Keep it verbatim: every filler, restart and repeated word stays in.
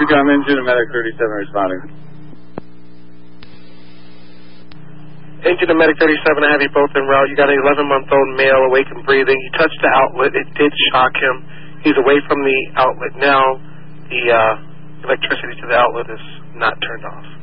Recon engine and Medic thirty-seven responding. Engine and Medic thirty-seven, I have you both en route. You got an eleven-month-old male awake and breathing. You touched the outlet. It did shock him. He's away from the outlet now. The uh, electricity to the outlet is not turned off.